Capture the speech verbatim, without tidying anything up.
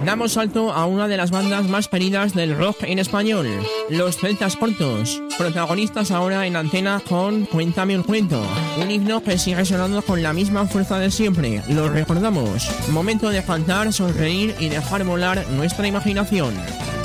Damos salto a una de las bandas más queridas del rock en español, Los Celtas Cortos, protagonistas ahora en antena con Cuéntame un cuento, un himno que sigue sonando con la misma fuerza de siempre, lo recordamos. Momento de cantar, sonreír y dejar volar nuestra imaginación.